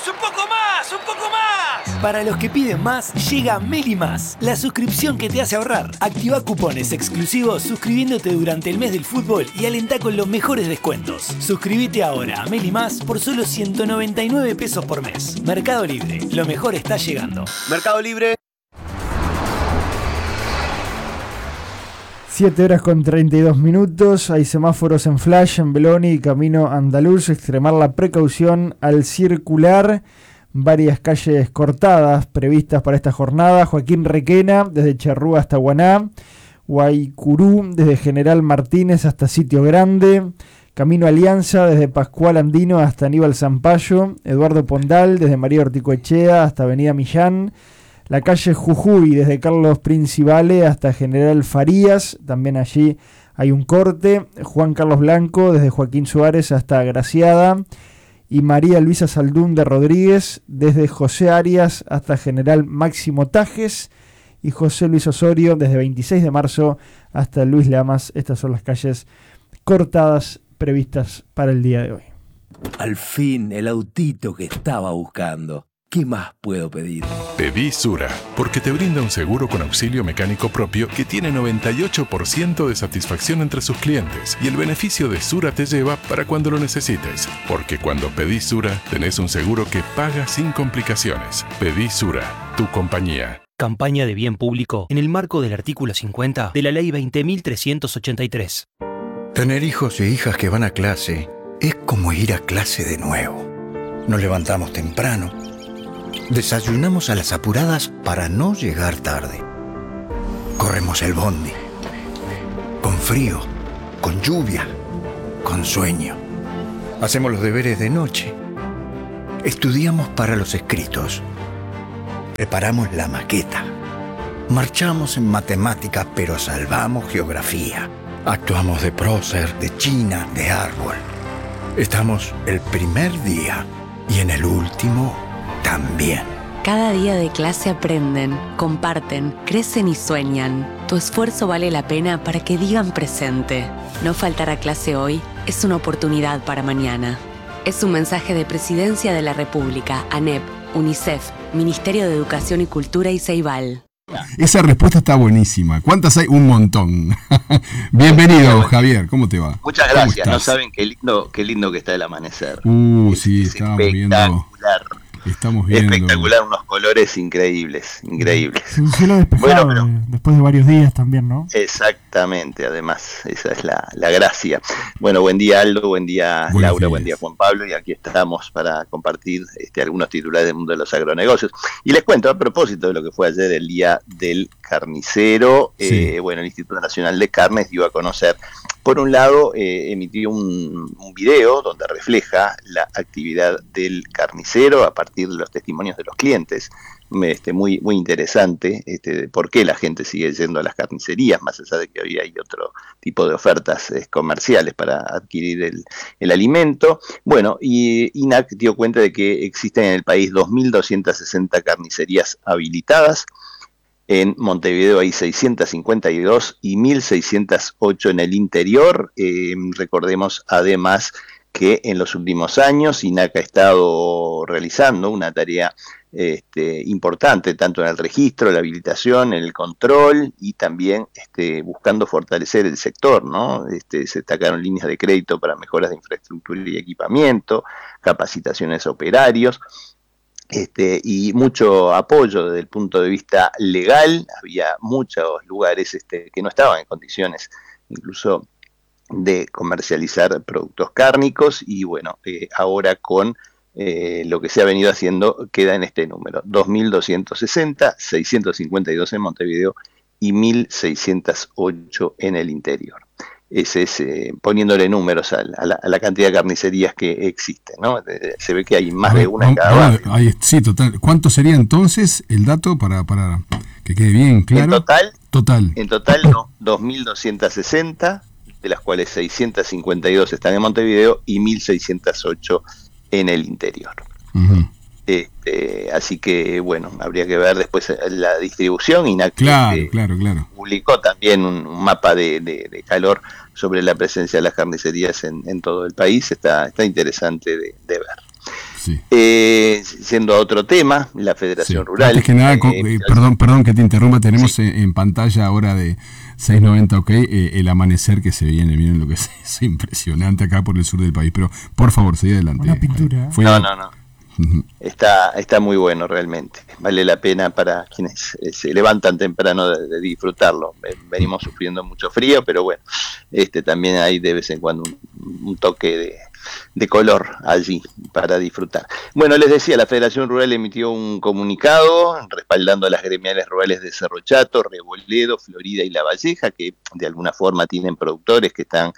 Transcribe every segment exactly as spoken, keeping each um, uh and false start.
¡Vamos, un poco más, un poco más! Para los que piden más, llega Meli Más, la suscripción que te hace ahorrar. Activa cupones exclusivos suscribiéndote durante el mes del fútbol y alentá con los mejores descuentos. Suscríbete ahora a Meli Más por solo ciento noventa y nueve pesos por mes. Mercado Libre, lo mejor está llegando. Mercado Libre. siete horas con treinta y dos minutos, hay semáforos en flash en Beloni y Camino Andaluz, extremar la precaución al circular, varias calles cortadas previstas para esta jornada, Joaquín Requena desde Charrúa hasta Guaná, Guaycurú desde General Martínez hasta Sitio Grande, Camino Alianza desde Pascual Andino hasta Aníbal Zampayo, Eduardo Pondal desde María Orticoechea hasta Avenida Millán, la calle Jujuy desde Carlos Principale hasta General Farías, también allí hay un corte, Juan Carlos Blanco desde Joaquín Suárez hasta Graciada, y María Luisa Saldún de Rodríguez desde José Arias hasta General Máximo Tajes, y José Luis Osorio desde veintiséis de marzo hasta Luis Lamas. Estas son las calles cortadas previstas para el día de hoy. Al fin, el autito que estaba buscando. ¿Qué más puedo pedir? Pedí Sura, porque te brinda un seguro con auxilio mecánico propio que tiene noventa y ocho por ciento de satisfacción entre sus clientes. Y el beneficio de Sura te lleva para cuando lo necesites. Porque cuando pedís Sura, tenés un seguro que paga sin complicaciones. Pedí Sura, tu compañía. Campaña de bien público en el marco del artículo cincuenta de la Ley veinte mil trescientos ochenta y tres. Tener hijos e hijas que van a clase es como ir a clase de nuevo. Nos levantamos temprano. Desayunamos a las apuradas para no llegar tarde. Corremos el bondi. Con frío, con lluvia, con sueño. Hacemos los deberes de noche. Estudiamos para los escritos. Preparamos la maqueta. Marchamos en matemáticas, pero salvamos geografía. Actuamos de prócer, de china, de árbol. Estamos el primer día y en el último también. Cada día de clase aprenden, comparten, crecen y sueñan. Tu esfuerzo vale la pena para que digan presente. No faltar a clase hoy es una oportunidad para mañana. Es un mensaje de Presidencia de la República, ANEP, UNICEF, Ministerio de Educación y Cultura y Ceibal. Esa respuesta está buenísima. ¿Cuántas hay? Un montón. Bienvenido, Javier. ¿Cómo te va? Muchas gracias. No saben qué lindo, qué lindo que está el amanecer. Uh, es, sí, es estábamos viendo. Estamos viendo. Espectacular, unos colores increíbles, increíbles. Es un cielo despejado, bueno, pero, después de varios días también, ¿no? Exactamente, además, esa es la, la gracia. Bueno, buen día Aldo, buen día Buenos Laura, días. Buen día Juan Pablo, y aquí estamos para compartir este, algunos titulares del mundo de los agronegocios. Y les cuento, a propósito de lo que fue ayer el Día del Carnicero, sí. eh, bueno, el Instituto Nacional de Carnes dio a conocer, por un lado, eh, emitió un, un video donde refleja la actividad del carnicero a partir de los testimonios de los clientes, este, muy, muy interesante, este, de por qué la gente sigue yendo a las carnicerías, más allá de que hoy hay otro tipo de ofertas eh, comerciales para adquirir el, el alimento. Bueno, y I N A C dio cuenta de que existen en el país dos mil doscientas sesenta carnicerías habilitadas. En Montevideo hay seiscientas cincuenta y dos y mil seiscientos ocho en el interior. Eh, recordemos además que en los últimos años I N A C ha estado realizando una tarea este, importante, tanto en el registro, la habilitación, el control y también este, buscando fortalecer el sector, ¿no? Este, se destacaron líneas de crédito para mejoras de infraestructura y equipamiento, capacitaciones a operarios. Este, y mucho apoyo desde el punto de vista legal. Había muchos lugares este, que no estaban en condiciones incluso de comercializar productos cárnicos, y bueno, eh, ahora con eh, lo que se ha venido haciendo queda en este número, dos mil doscientos sesenta, seiscientos cincuenta y dos en Montevideo y mil seiscientos ocho en el interior. Ese es eh, poniéndole números a la, a la cantidad de carnicerías que existen, ¿no? Se ve que hay más de una en cada barrio. Hay, sí, total. ¿Cuánto sería entonces el dato para, para que quede bien claro? En total, total. En total no, dos mil doscientos sesenta, de las cuales seiscientos cincuenta y dos están en Montevideo y mil seiscientos ocho en el interior. Uh-huh. Este, así que, bueno, habría que ver después la distribución. I N A C claro, este, claro, claro. publicó también un, un mapa de, de, de calor sobre la presencia de las carnicerías en, en todo el país. Está, está interesante de, de ver. Sí. Eh, siendo otro tema, la Federación Sí. Rural. Antes que nada, eh, con- eh, perdón, perdón que te interrumpa, tenemos sí. en, en pantalla ahora de seiscientos noventa, ok, eh, el amanecer que se viene, miren lo que es, es impresionante acá por el sur del país, pero por favor, seguí adelante. Una pintura. Fue- No, no, no. Está, está muy bueno realmente. Vale la pena para quienes eh, se levantan temprano de, de disfrutarlo. Eh, Venimos sufriendo mucho frío, pero bueno, este también hay de vez en cuando un, un toque de, de color allí para disfrutar. Bueno, les decía, la Federación Rural emitió un comunicado respaldando a las gremiales rurales de Cerro Chato, Reboledo, Florida y La Valleja, que de alguna forma tienen productores que están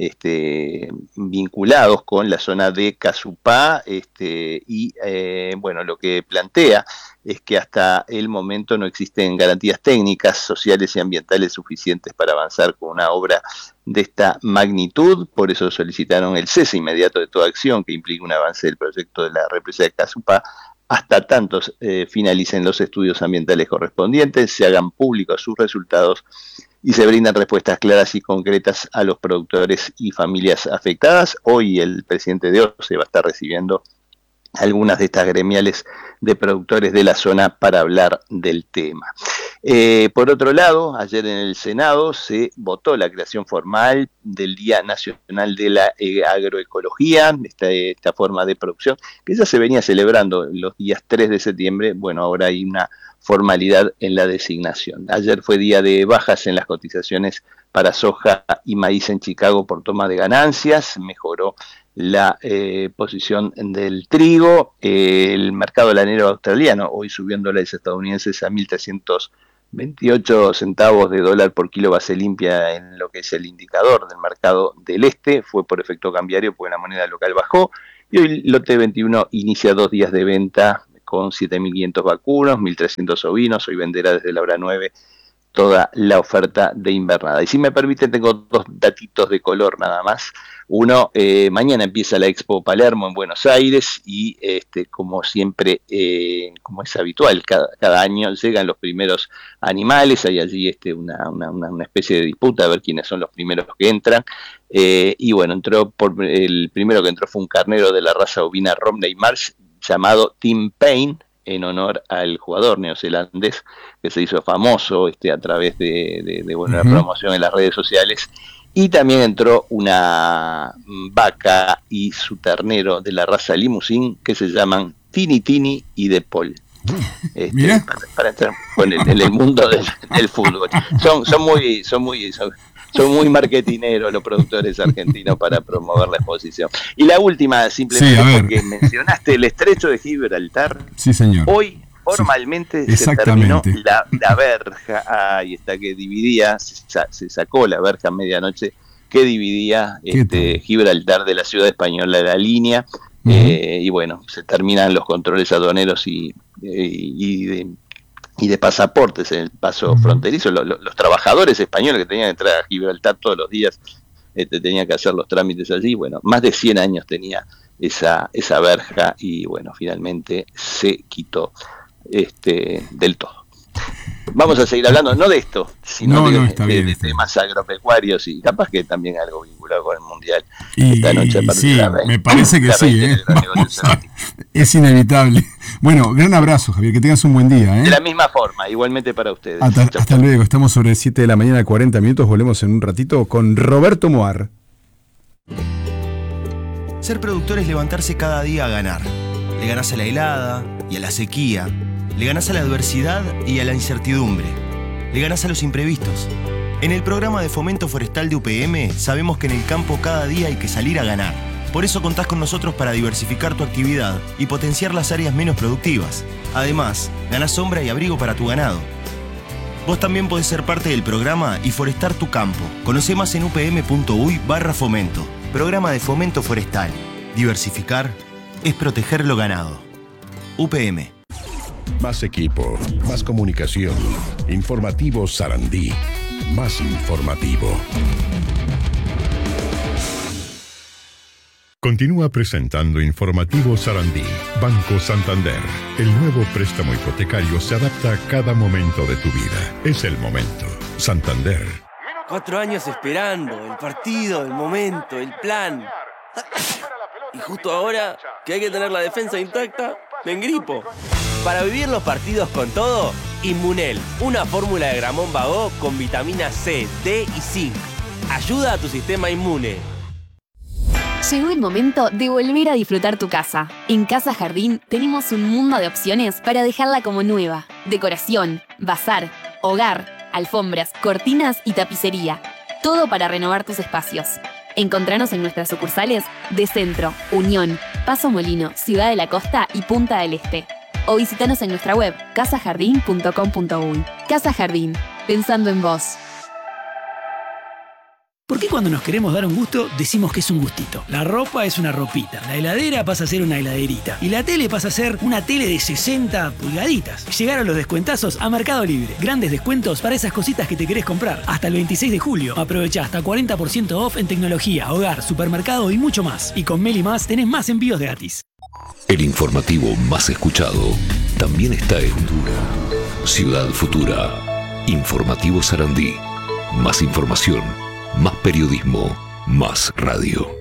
Este, vinculados con la zona de Casupá, este, y eh, bueno, lo que plantea es que hasta el momento no existen garantías técnicas, sociales y ambientales suficientes para avanzar con una obra de esta magnitud. Por eso solicitaron el cese inmediato de toda acción que implique un avance del proyecto de la represa de Casupá hasta tanto eh, finalicen los estudios ambientales correspondientes, se hagan públicos sus resultados y se brindan respuestas claras y concretas a los productores y familias afectadas. Hoy el presidente de O C E va a estar recibiendo algunas de estas gremiales de productores de la zona para hablar del tema. Eh, por otro lado, ayer en el Senado se votó la creación formal del Día Nacional de la eh, Agroecología, esta, esta forma de producción que ya se venía celebrando los días tres de septiembre. Bueno, ahora hay una formalidad en la designación. Ayer fue día de bajas en las cotizaciones para soja y maíz en Chicago por toma de ganancias, mejoró la eh, posición del trigo, eh, el mercado lanero australiano, hoy subiendo dólares estadounidenses a mil trescientos veintiocho centavos de dólar por kilo base limpia en lo que es el indicador del mercado del este, fue por efecto cambiario porque la moneda local bajó, y hoy lote veintiuno inicia dos días de venta con siete mil quinientos vacunos, mil trescientos ovinos, hoy venderá desde la hora nueve toda la oferta de invernada. Y si me permiten, tengo dos datitos de color nada más. Uno, eh, mañana empieza la Expo Palermo en Buenos Aires y este, como siempre, eh, como es habitual, cada, cada año llegan los primeros animales, hay allí este, una, una, una especie de disputa a ver quiénes son los primeros que entran. Eh, y bueno, entró por, el primero que entró fue un carnero de la raza ovina Romney Marsh llamado Tim Payne, en honor al jugador neozelandés que se hizo famoso este, a través de, de, de bueno, uh-huh. la promoción en las redes sociales. Y también entró una vaca y su ternero de la raza Limousin que se llaman Tini Tini y De Paul. Este, para, para entrar en el, en el mundo del, del fútbol. Son, son muy, son muy, son, son muy marketineros los productores argentinos para promover la exposición. Y la última, simplemente sí, porque mencionaste el estrecho de Gibraltar. Sí, señor. Hoy formalmente sí, se terminó la, la verja, ahí está, que dividía, se, se sacó la verja a medianoche que dividía este, Gibraltar de la ciudad española de la línea. Uh-huh. eh, y bueno, se terminan los controles aduaneros y, y, y, de, y de pasaportes en el paso uh-huh. fronterizo. Los, los, los trabajadores españoles que tenían que entrar a Gibraltar todos los días este, tenían que hacer los trámites allí. Bueno, más de cien años tenía esa, esa verja y bueno, finalmente se quitó este, del todo. Vamos a seguir hablando, no de esto, sino no, de, no, está de, bien, de está temas bien. agropecuarios y capaz que también algo vinculado con el Mundial y, esta noche. Sí, veinte, me parece que sí, ¿eh? a, es inevitable. Bueno, gran abrazo, Javier, que tengas un buen día. ¿eh? De la misma forma, igualmente para ustedes. Hasta, hasta luego, estamos sobre siete de la mañana, cuarenta minutos, volvemos en un ratito con Roberto Moar. Ser productor es levantarse cada día a ganar. Le ganás a la helada y a la sequía. Le ganás a la adversidad y a la incertidumbre. Le ganás a los imprevistos. En el programa de fomento forestal de U P M sabemos que en el campo cada día hay que salir a ganar. Por eso contás con nosotros para diversificar tu actividad y potenciar las áreas menos productivas. Además, ganás sombra y abrigo para tu ganado. Vos también podés ser parte del programa y forestar tu campo. Conoce más en upm.uy barra fomento. Programa de fomento forestal. Diversificar es proteger lo ganado. U P M. Más equipo, más comunicación. Informativo Sarandí. Más informativo. Continúa presentando Informativo Sarandí. Banco Santander. El nuevo préstamo hipotecario se adapta a cada momento de tu vida. Es el momento. Santander. Cuatro años esperando. El partido, el momento, el plan. Y justo ahora, que hay que tener la defensa intacta, me engripo. Para vivir los partidos con todo, Inmunel, una fórmula de Gramón Bagó con vitamina C, D y zinc. Ayuda a tu sistema inmune. Llegó el momento de volver a disfrutar tu casa. En Casa Jardín tenemos un mundo de opciones para dejarla como nueva. Decoración, bazar, hogar, alfombras, cortinas y tapicería. Todo para renovar tus espacios. Encontranos en nuestras sucursales de Centro, Unión, Paso Molino, Ciudad de la Costa y Punta del Este. O visitanos en nuestra web casa jardín punto com punto uy. Casa Jardín, pensando en vos. ¿Por qué cuando nos queremos dar un gusto decimos que es un gustito? La ropa es una ropita, la heladera pasa a ser una heladerita y la tele pasa a ser una tele de sesenta pulgaditas. Llegaron los descuentazos a Mercado Libre. Grandes descuentos para esas cositas que te querés comprar. Hasta el veintiséis de julio. Aprovechá hasta cuarenta por ciento off en tecnología, hogar, supermercado y mucho más. Y con Meli Más tenés más envíos gratis. El informativo más escuchado también está en Ciudad Futura. Informativo Sarandí. Más información, más periodismo, más radio.